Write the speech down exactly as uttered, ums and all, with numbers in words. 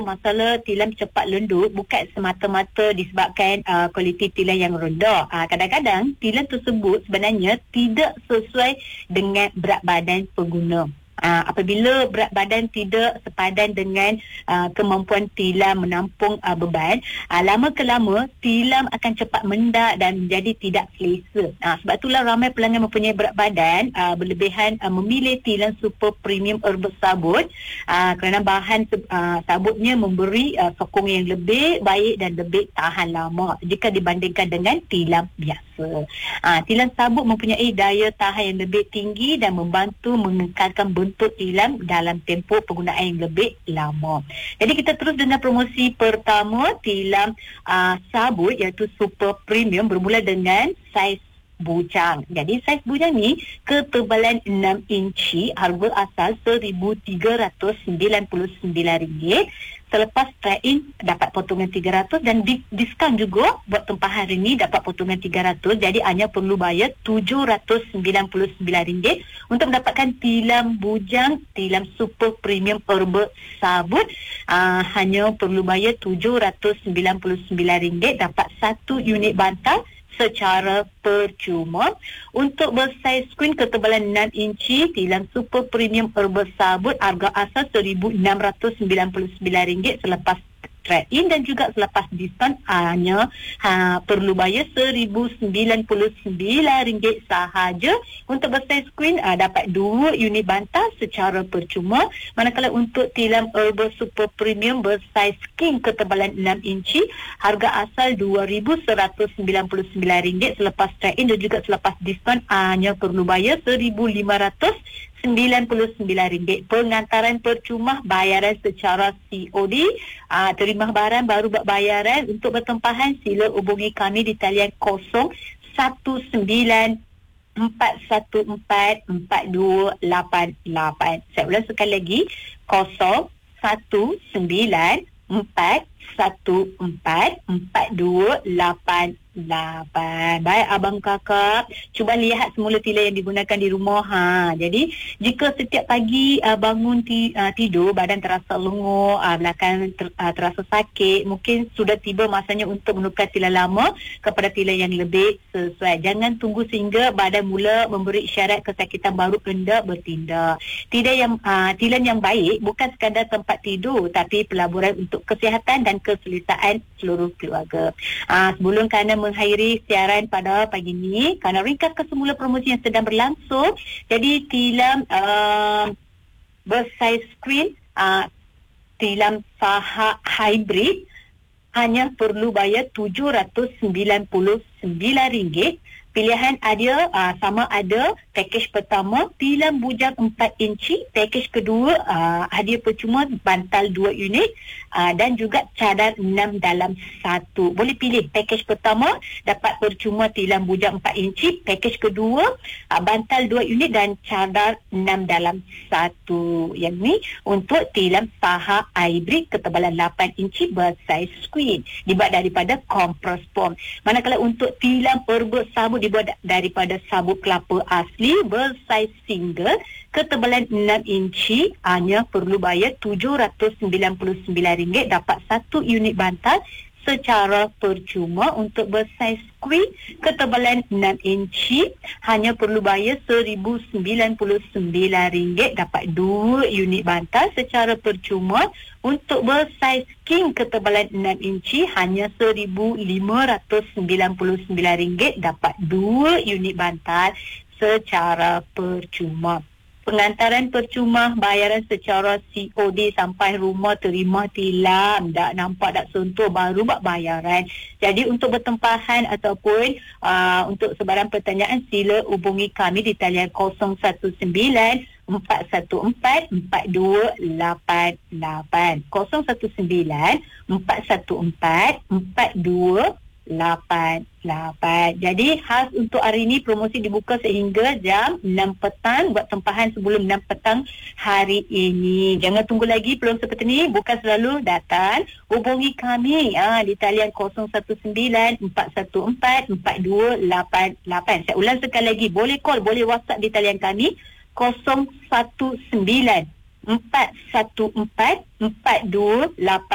masalah tilam cepat lendut bukan semata-mata disebabkan uh, kualiti tilam yang rendah. Uh, kadang-kadang tilam tersebut sebenarnya tidak sesuai dengan berat badan pengguna. Uh, apabila berat badan tidak sepadan dengan uh, kemampuan tilam menampung uh, beban, uh, lama ke lama tilam akan cepat mendak dan menjadi tidak selesa. Uh, sebab itulah ramai pelanggan mempunyai berat badan uh, berlebihan uh, memilih tilam super premium herbal sabut uh, kerana bahan uh, sabutnya memberi uh, sokong yang lebih baik dan lebih tahan lama jika dibandingkan dengan tilam biasa. Uh, tilam sabut mempunyai daya tahan yang lebih tinggi dan membantu mengekalkan bentuk tilam dalam tempoh penggunaan yang lebih lama. Jadi kita terus dengan promosi pertama tilam uh, sabut iaitu super premium bermula dengan saiz bujang. Jadi saiz bujang ni ketebalan enam inci, harga asal seribu tiga ratus sembilan puluh sembilan ringgit. Selepas trade-in dapat potongan tiga ratus dan di, diskaun juga buat tempahan hari ni dapat potongan tiga ratus. Jadi hanya perlu bayar tujuh ratus sembilan puluh sembilan ringgit untuk mendapatkan tilam bujang, tilam super premium herbal sabut. Uh, hanya perlu bayar tujuh ratus sembilan puluh sembilan ringgit dapat satu unit bantal secara percuma. Untuk bersaiz screen ketebalan enam inci, tilam super premium herbal sabut harga asal seribu enam ratus sembilan puluh sembilan ringgit selepas trade-in dan juga selepas diskaun hanya ha, perlu bayar seribu sembilan puluh sembilan ringgit sahaja. Untuk bersaiz queen ha, dapat dua unit bantal secara percuma. Manakala untuk tilam herbal super premium bersaiz king ketebalan enam inci harga asal dua ribu seratus sembilan puluh sembilan ringgit selepas trade-in dan juga selepas diskaun hanya perlu bayar seribu lima ratus sembilan puluh sembilan ringgit. Pengantaran percuma, bayaran secara C O D. Aa, terima barang baru buat bayaran. Untuk bertempahan sila hubungi kami di talian kosong satu sembilan empat satu empat empat dua lapan lapan. Saya ulang sekali lagi, kosong satu sembilan empat satu empat empat dua lapan lapan. Baik abang kakak, cuba lihat semula tilam yang digunakan di rumah. Ha. Jadi jika setiap pagi uh, bangun ti, uh, tidur badan terasa lenguh, uh, belakang ter, uh, terasa sakit, mungkin sudah tiba masanya untuk menukar tilam lama kepada tilam yang lebih sesuai. Jangan tunggu sehingga badan mula memberi isyarat kesakitan baru hendak bertindak. Tilam yang uh, tilam yang baik bukan sekadar tempat tidur tapi pelaburan untuk kesihatan dan keselesaan seluruh keluarga. Uh, sebelum kerana mengakhiri siaran pada pagi ini, kerana ringkaskan semula promosi yang sedang berlangsung, jadi tilam uh, bersaiz screen uh, tilam Saha hybrid hanya perlu bayar tujuh ratus sembilan puluh sembilan ringgit. Pilihan ada uh, sama ada pakej pertama tilam bujang empat inci, pakej kedua uh, hadiah percuma bantal dua unit uh, dan juga cadar enam dalam satu. Boleh pilih pakej pertama dapat percuma tilam bujang empat inci, pakej kedua uh, bantal dua unit dan cadar enam dalam satu. Yang ni untuk tilam Saha hybrid ketebalan lapan inci bersaiz screen dibuat daripada kompres foam. Manakala untuk tilam herbal sabut dibuat daripada sabut kelapa asli bersaiz single ketebalan enam inci, hanya perlu bayar tujuh ratus sembilan puluh sembilan ringgit dapat satu unit bantal secara percuma. Untuk bersaiz queen ketebalan enam inci hanya perlu bayar seribu sembilan puluh sembilan ringgit dapat dua unit bantal secara percuma. Untuk bersaiz king ketebalan enam inci hanya seribu lima ratus sembilan puluh sembilan ringgit dapat dua unit bantal secara percuma. Pengantaran percuma, bayaran secara C O D sampai rumah, terima tilam, tak nampak tak sentuh baru buat bayaran. Jadi untuk bertempahan ataupun uh, untuk sebarang pertanyaan sila hubungi kami di talian kosong satu sembilan empat satu empat empat dua lapan lapan. kosong satu sembilan empat satu empat empat dua lapan lapan. Jadi khas untuk hari ini promosi dibuka sehingga jam enam petang buat tempahan sebelum enam petang hari ini. Jangan tunggu lagi peluang seperti ini, bukan selalu datang. Hubungi kami ah, di talian kosong satu sembilan empat satu empat empat dua lapan lapan. Saya ulang sekali lagi, boleh call, boleh WhatsApp di talian kami kosong satu sembilan empat satu empat empat dua lapan